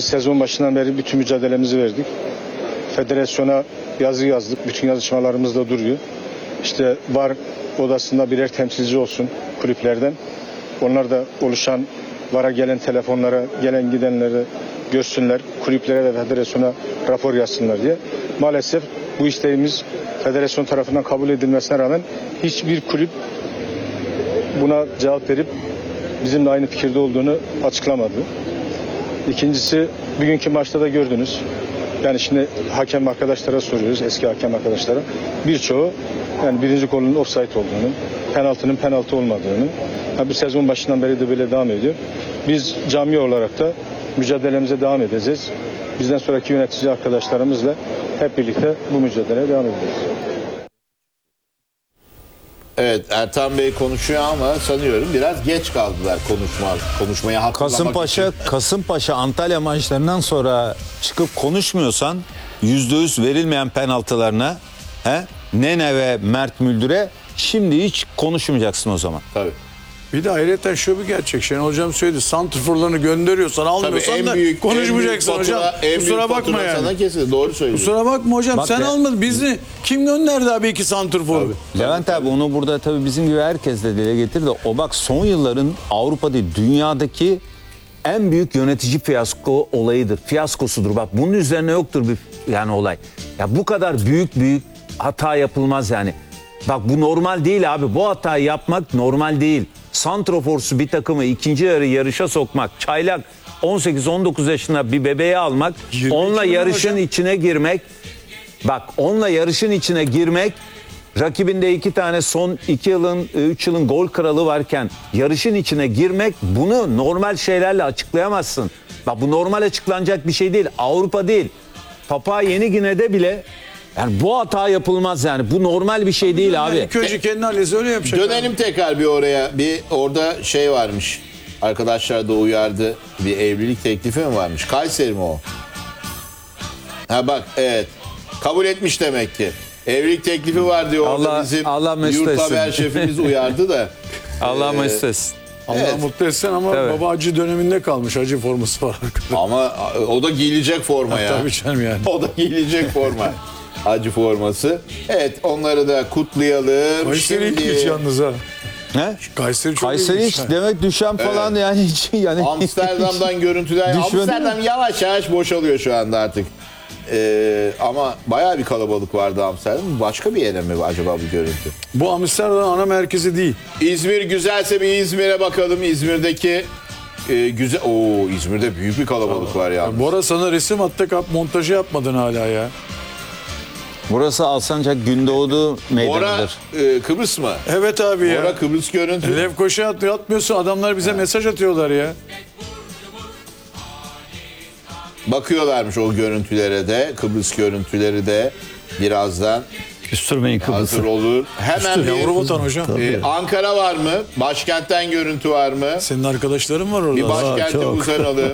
Biz sezon başından beri bütün mücadelemizi verdik. Federasyona yazı yazdık. Bütün yazışmalarımız da duruyor. İşte VAR odasında birer temsilci olsun kulüplerden. Onlar da oluşan VAR'a gelen telefonlara, gelen gidenleri görsünler. Kulüplere ve federasyona rapor yazsınlar diye. Maalesef bu isteğimiz federasyon tarafından kabul edilmesine rağmen hiçbir kulüp buna cevap verip bizimle aynı fikirde olduğunu açıklamadı. İkincisi, bugünkü maçta da gördünüz. Yani şimdi hakem arkadaşlara soruyoruz, eski hakem arkadaşlara. Birçoğu yani birinci golün offside olduğunu, penaltının penaltı olmadığını, bir sezon başından beri de böyle devam ediyor. Biz cami olarak da mücadelemize devam edeceğiz. Bizden sonraki yönetici arkadaşlarımızla hep birlikte bu mücadeleye devam edeceğiz. Evet, Ertan Bey konuşuyor ama sanıyorum biraz geç kaldılar konuşmaya hatırlamak için. Kasımpaşa Antalya maçlarından sonra çıkıp konuşmuyorsan %100 verilmeyen penaltılarına Nene ve Mert Müldür'e şimdi hiç konuşmayacaksın o zaman. Tabii. Bir de ayrıca şu bir gerçek. Şenol Hocam söyledi. Santrforlarını gönderiyorsan almıyorsan da konuşmayacaksın hocam. Kusura bakma yani. Sana kesin, doğru söylüyorsun. Kusura bakma hocam. Bak sen almadın. Bizi kim gönderdi abi iki santrforu? Levent abi onu burada tabii bizim gibi herkes de dile getirdi. O bak son yılların Avrupa değil dünyadaki en büyük yönetici fiyasko olayıdır. Fiyaskosudur. Bak bunun üzerine yoktur bir yani olay. Ya bu kadar büyük hata yapılmaz yani. Bak bu normal değil abi. Bu hatayı yapmak normal değil. Santroforsu bir takımı ikinci yarı yarışa sokmak, çaylak 18-19 yaşında bir bebeği almak, onunla yarışın içine girmek. Bak onunla yarışın içine girmek, rakibinde 2 tane son 3 yılın gol kralı varken yarışın içine girmek, bunu normal şeylerle açıklayamazsın. Bak bu normal açıklanacak bir şey değil. Avrupa değil. Papua Yeni Gine'de bile yani bu hata yapılmaz yani. Bu normal bir şey değil abi. Önce kendi halinize öyle yapacak. Dönelim tekrar bir oraya. Orada şey varmış. Arkadaşlar da uyardı. Bir evlilik teklifi mi varmış? Kayseri mi o? Ha bak evet. Kabul etmiş demek ki. Evlilik teklifi var diyor orada bizim yurt haber şefimiz uyardı da. Allah mesut etsin. Allah mutlu etsin ama baba acı döneminde kalmış. Acı forması var. Ama o da giyilecek forma ya. Tabii canım yani. O da giyilecek forma. Acı forması. Evet onları da kutlayalım. Kayseri ilk geç yalnız ha. Ne? Kayseri çok Kayseri hiç demek düşen falan yani hiç yani. Amsterdam'dan görüntüler. Amsterdam yavaş yavaş boşalıyor şu anda artık. Ama bayağı bir kalabalık vardı Amsterdam. Başka bir yere mi acaba bu görüntü? Bu Amsterdam ana merkezi değil. İzmir güzelse bir İzmir'e bakalım. İzmir'deki güzel. Oo İzmir'de büyük bir kalabalık var ya. Bora sana resim attı montajı yapmadın hala ya. Burası Alsancak Gündoğdu meydanıdır. Bora Kıbrıs mı? Evet abi ya. Bora Kıbrıs görüntü. Lefkoşa atmıyorsun adamlar bize mesaj atıyorlar ya. Bakıyorlarmış o görüntülere de. Kıbrıs görüntüleri de birazdan Küstürmeyin Kıbrıs'ı. hazır olur. Hemen Yavru hocam. Ankara var mı? Başkentten görüntü var mı? Senin arkadaşların var orada. Bir başkente uzanalım.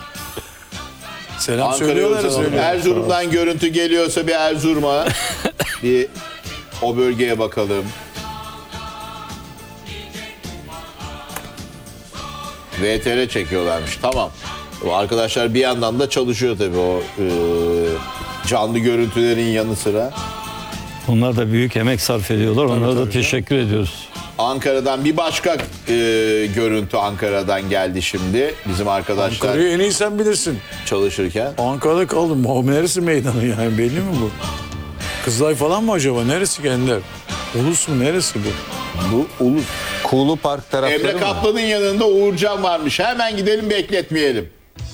Selam Ankara'ya söylüyorlar. uzanalım. Erzurum'dan görüntü geliyorsa bir Erzurum'a bir o bölgeye bakalım. VTR çekiyorlarmış. Tamam. O arkadaşlar bir yandan da çalışıyor tabii o canlı görüntülerin yanı sıra. Onlar da büyük emek sarf ediyorlar. Onlara da teşekkür ediyoruz. Ankara'dan bir başka görüntü Ankara'dan geldi şimdi. Bizim arkadaşlar Ankara'yı en iyi sen bilirsin. çalışırken. Ankara'da kaldım. Neresi meydanı yani belli mi bu? Kızılay falan mı acaba? Neresi Ender? Ulus mu? Neresi bu? Bu Ulus. Kuğulu Park tarafları Emre mı? Kaplan'ın yanında Uğurcan varmış. Hemen gidelim bekletmeyelim.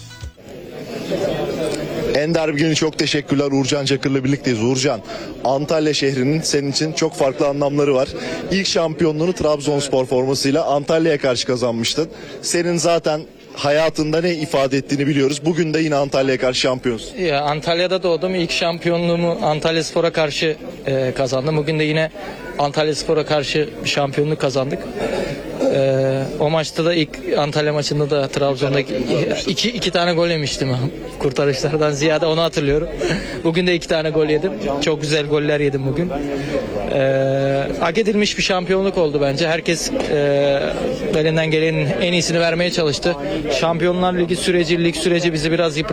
Ender Bilgin'e çok teşekkürler. Uğurcan Çakır'la birlikteyiz. Uğurcan, Antalya şehrinin senin için çok farklı anlamları var. İlk şampiyonluğunu Trabzonspor formasıyla Antalya'ya karşı kazanmıştın. Senin zaten hayatında ne ifade ettiğini biliyoruz. Bugün de yine Antalya'ya karşı şampiyonsun. Ya, Antalya'da doğdum. İlk şampiyonluğumu Antalyaspor'a karşı kazandım. Bugün de yine Antalyaspor'a karşı bir şampiyonluk kazandık. O maçta da ilk Antalya maçında da Trabzon'da iki tane gol yemiştim. Kurtarışlardan ziyade onu hatırlıyorum. Bugün de 2 tane gol yedim. Çok güzel goller yedim bugün. Hak edilmiş bir şampiyonluk oldu bence. Herkes elinden gelenin en iyisini vermeye çalıştı. Şampiyonlar Ligi süreci, lig süreci bizi biraz yıprattı.